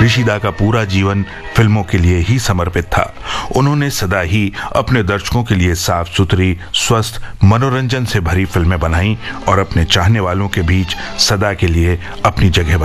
ऋषिदा का पूरा जीवन फिल्मों के लिए ही समर्पित था। उन्होंने सदा ही अपने दर्शकों के लिए साफ सुथरी, स्वस्थ, मनोरंजन से भरी फिल्में बनाई और अपने चाहने वालों के बीच सदा के लिए अपनी जगह